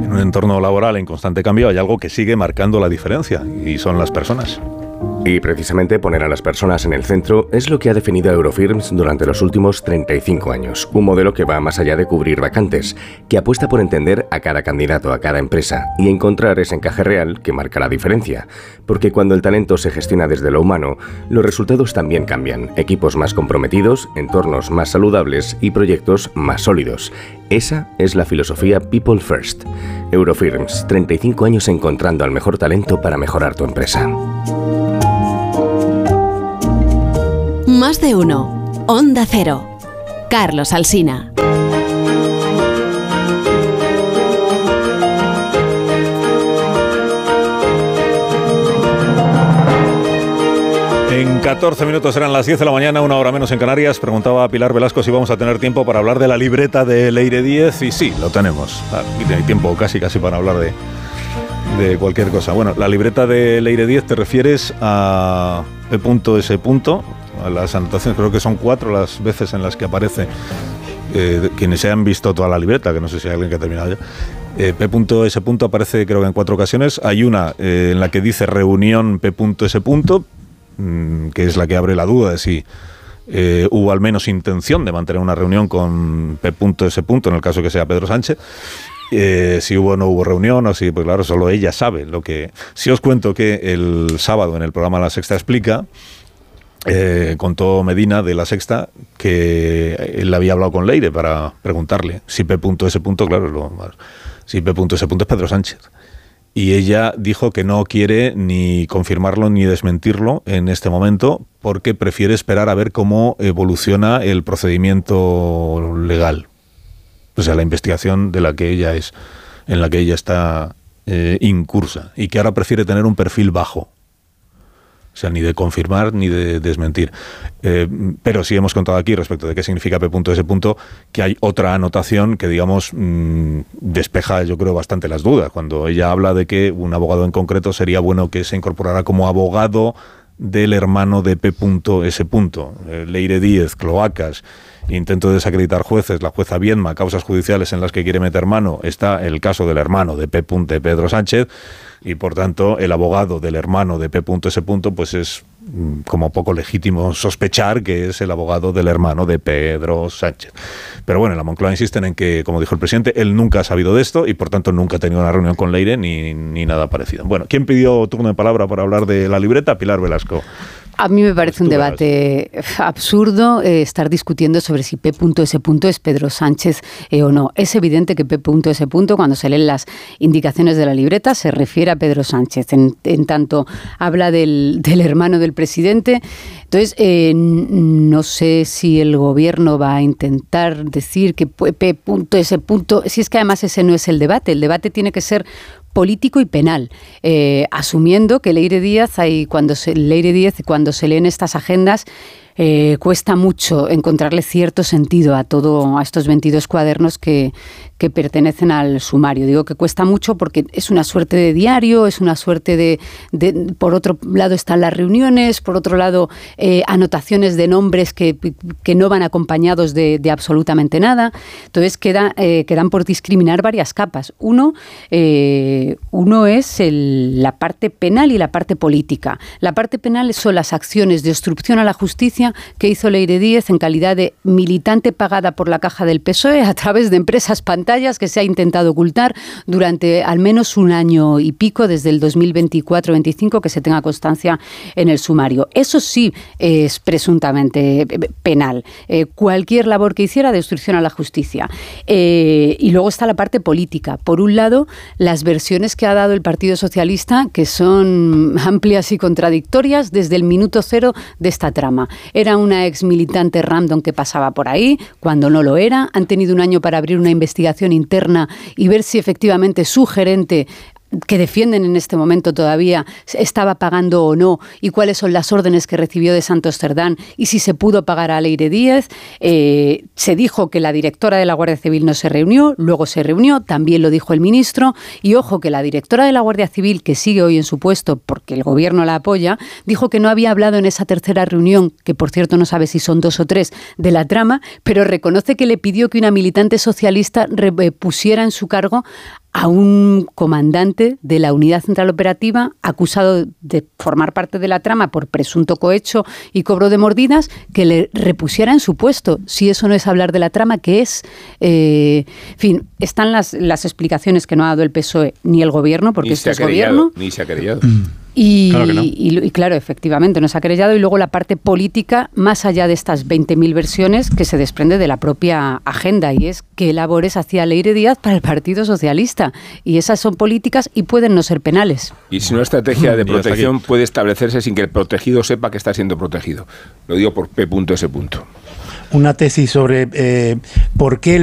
En un entorno laboral en constante cambio hay algo que sigue marcando la diferencia y son las personas. Y precisamente poner a las personas en el centro es lo que ha definido a Eurofirms durante los últimos 35 años. Un modelo que va más allá de cubrir vacantes, que apuesta por entender a cada candidato, a cada empresa y encontrar ese encaje real que marca la diferencia. Porque cuando el talento se gestiona desde lo humano, los resultados también cambian. Equipos más comprometidos, entornos más saludables y proyectos más sólidos. Esa es la filosofía People First. Eurofirms, 35 años encontrando al mejor talento para mejorar tu empresa. Más de uno. Onda Cero. Carlos Alsina. En 14 minutos serán las 10 de la mañana, una hora menos en Canarias. Preguntaba a Pilar Velasco si vamos a tener tiempo para hablar de la libreta de Leire Díez. Y sí, lo tenemos. Y hay tiempo casi para hablar de cualquier cosa. Bueno, la libreta de Leire Díez, ¿te refieres a P.S. A las anotaciones? Creo que son 4 las veces en las que aparece, quienes se han visto toda la libreta, que no sé si hay alguien que ha terminado ya. P.S. aparece creo que en 4 ocasiones. Hay una en la que dice reunión P.S., que es la que abre la duda de si hubo al menos intención de mantener una reunión con P.S. en el caso que sea Pedro Sánchez. Si hubo o no hubo reunión, o si, pues claro, solo ella sabe lo que... Si os cuento que el sábado en el programa La Sexta Explica, contó Medina de La Sexta que él había hablado con Leire para preguntarle si P.S., claro, si P.S. es Pedro Sánchez. Y ella dijo que no quiere ni confirmarlo ni desmentirlo en este momento porque prefiere esperar a ver cómo evoluciona el procedimiento legal. O sea, la investigación en la que ella está incursa, y que ahora prefiere tener un perfil bajo. O sea, ni de confirmar ni de desmentir. Pero sí hemos contado aquí, respecto de qué significa P.S., que hay otra anotación que, digamos, despeja, yo creo, bastante las dudas. Cuando ella habla de que un abogado en concreto sería bueno que se incorporara como abogado del hermano de P.S. Leire Díez, cloacas, intento de desacreditar jueces, la jueza Viedma, causas judiciales en las que quiere meter mano, está el caso del hermano de Pedro Sánchez, y por tanto el abogado del hermano de P.S. pues es como poco legítimo sospechar que es el abogado del hermano de Pedro Sánchez. Pero bueno, en la Moncloa insisten en que, como dijo el presidente, él nunca ha sabido de esto y por tanto nunca ha tenido una reunión con Leire ni nada parecido. Bueno, ¿quién pidió turno de palabra para hablar de la libreta? Pilar Velasco. A mí me parece un debate absurdo estar discutiendo sobre si P.S. es Pedro Sánchez o no. Es evidente que P.S., cuando se leen las indicaciones de la libreta, se refiere a Pedro Sánchez. En tanto habla del hermano del presidente. Entonces, no sé si el gobierno va a intentar decir que P.S., si es que además ese no es el debate. El debate tiene que ser político y penal, asumiendo que Leire Díez, cuando se leen estas agendas, cuesta mucho encontrarle cierto sentido a estos 22 cuadernos que pertenecen al sumario. Digo que cuesta mucho porque es una suerte de diario, es una suerte de por otro lado están las reuniones, por otro lado anotaciones de nombres que no van acompañados de absolutamente nada. Entonces quedan por discriminar varias capas. Uno es la parte penal y la parte política. La parte penal son las acciones de obstrucción a la justicia que hizo Leire Díez en calidad de militante pagada por la caja del PSOE a través de empresas pantallas que se ha intentado ocultar durante al menos un año y pico, desde el 2024-25, que se tenga constancia en el sumario. Eso sí es presuntamente penal. Cualquier labor que hiciera de obstrucción a la justicia. Y luego está la parte política. Por un lado, las versiones que ha dado el Partido Socialista, que son amplias y contradictorias desde el minuto cero de esta trama. Era una ex militante random que pasaba por ahí, cuando no lo era. Han tenido un año para abrir una investigación interna y ver si efectivamente su gerente, que defienden en este momento todavía, estaba pagando o no, y cuáles son las órdenes que recibió de Santos Cerdán y si se pudo pagar a Leire Díez. Se dijo que la directora de la Guardia Civil no se reunió, luego se reunió, también lo dijo el ministro, y ojo que la directora de la Guardia Civil, que sigue hoy en su puesto porque el gobierno la apoya, dijo que no había hablado en esa tercera reunión, que por cierto no sabe si son 2 o 3, de la trama, pero reconoce que le pidió que una militante socialista pusiera en su cargo a un comandante de la Unidad Central Operativa acusado de formar parte de la trama por presunto cohecho y cobro de mordidas, que le repusiera en su puesto. Si eso no es hablar de la trama, ¿qué es? En fin, están las explicaciones que no ha dado el PSOE ni el Gobierno, porque este es Gobierno. Ni se ha querellado. Y claro que no. y claro, efectivamente, nos ha querellado. Y luego la parte política, más allá de estas 20.000 versiones, que se desprende de la propia agenda, y es qué labores hacía Leire Díaz para el Partido Socialista. Y esas son políticas y pueden no ser penales. Y si una estrategia de protección puede establecerse sin que el protegido sepa que está siendo protegido. Lo digo por P.S. Una tesis sobre por qué